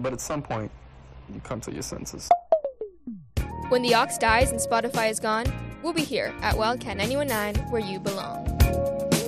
but at some point, you come to your senses. When the Ox dies and Spotify is gone, we'll be here at Wildcat 91.9 where you belong.